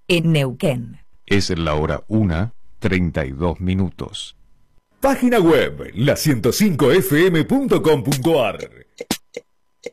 en Neuquén. Es la hora 1:32. Página web la105fm.com.ar.